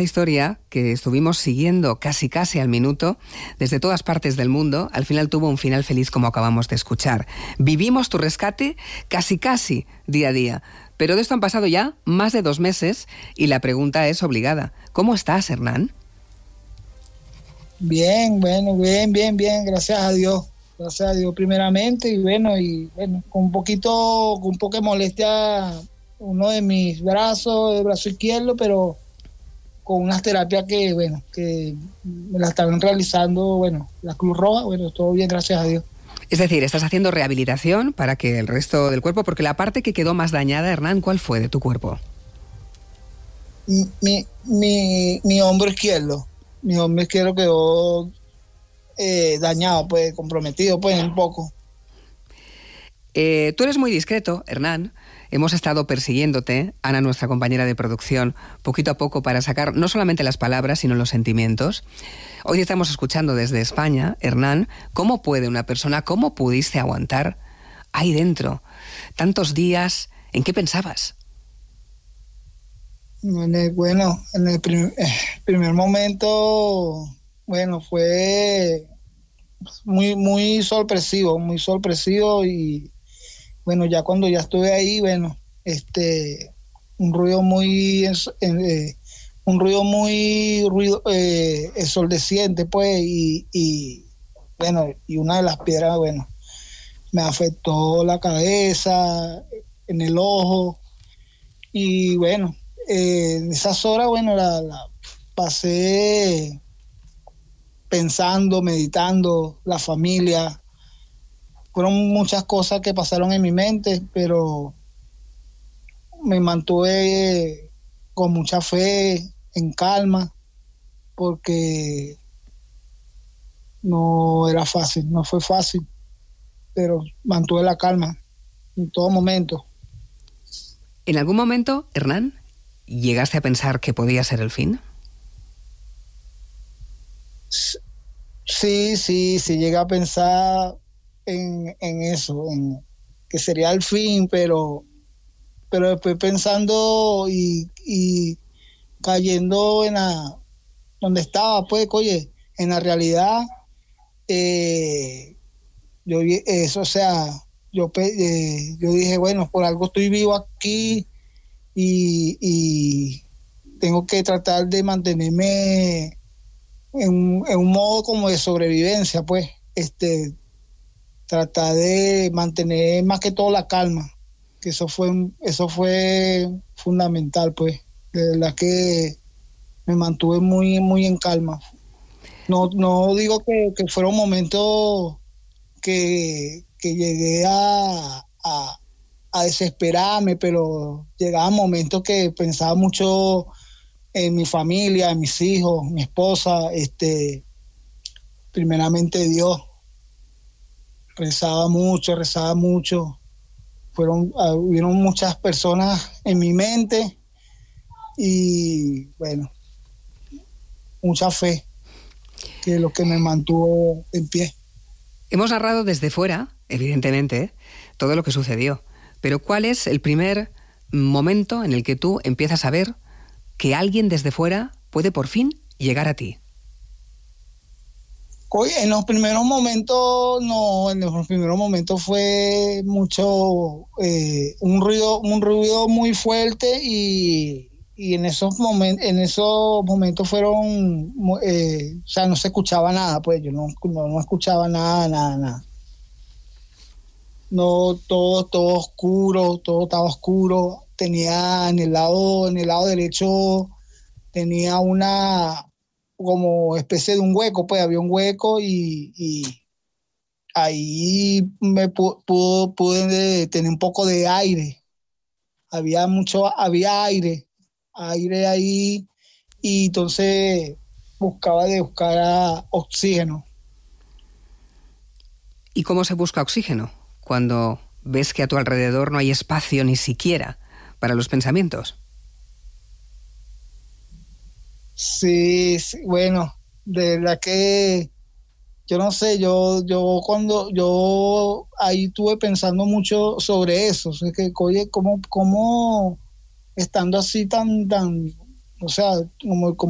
esta historia, que estuvimos siguiendo casi al minuto, desde todas partes del mundo, al final tuvo un final feliz como acabamos de escuchar. Vivimos tu rescate casi día a día. Pero de esto han pasado ya más de 2 meses y la pregunta es obligada. ¿Cómo estás, Hernán? Bien, bien, gracias a Dios primeramente, y bueno, con un poco de molestia uno de mis brazos, el brazo izquierdo, pero con unas terapias que me la estaban realizando, la Cruz Roja, todo bien, gracias a Dios. Es decir, estás haciendo rehabilitación para que el resto del cuerpo, porque la parte que quedó más dañada, Hernán, ¿cuál fue de tu cuerpo? Mi hombro izquierdo. Mi hombro izquierdo quedó dañado, comprometido, un poco. Tú eres muy discreto, Hernán. Hemos estado persiguiéndote, Ana, nuestra compañera de producción, poquito a poco para sacar no solamente las palabras, sino los sentimientos. Hoy estamos escuchando desde España, Hernán, ¿cómo puede una persona, cómo pudiste aguantar ahí dentro tantos días? ¿En qué pensabas? En el primer momento, fue muy sorpresivo y ya cuando ya estuve ahí, un ruido muy ensordeciente, y una de las piedras, me afectó la cabeza, en el ojo, y en esas horas, la pasé pensando, meditando, la familia. Fueron muchas cosas que pasaron en mi mente, pero me mantuve con mucha fe, en calma, porque no era fácil, no fue fácil, pero mantuve la calma en todo momento. ¿En algún momento, Hernán, llegaste a pensar que podía ser el fin? Sí, llegué a pensar en eso, en que sería el fin, pero después pensando y cayendo en donde estaba, en la realidad, yo dije, por algo estoy vivo aquí, y tengo que tratar de mantenerme en un modo como de sobrevivencia, tratar de mantener más que todo la calma, que eso fue fundamental, de verdad que me mantuve muy en calma. No digo que fuera un momento que llegué a desesperarme, pero llegaban momentos que pensaba mucho en mi familia, en mis hijos, mi esposa, primeramente Dios. Rezaba mucho. Hubieron muchas personas en mi mente y mucha fe, que es lo que me mantuvo en pie. Hemos narrado desde fuera, evidentemente, todo lo que sucedió, pero ¿cuál es el primer momento en el que tú empiezas a ver que alguien desde fuera puede por fin llegar a ti? En los primeros momentos fue mucho un ruido muy fuerte, y en esos momentos fueron no se escuchaba nada, yo no escuchaba nada. No, todo oscuro, todo estaba oscuro. Tenía en el lado derecho, tenía una como especie de un hueco, había un hueco, y ahí me pude tener un poco de aire. Había aire ahí, y entonces buscar oxígeno. ¿Y cómo se busca oxígeno cuando ves que a tu alrededor no hay espacio ni siquiera para los pensamientos? Sí, de verdad que yo no sé, cuando yo ahí estuve pensando mucho sobre eso, o sea, que oye, cómo estando así tan, o sea, como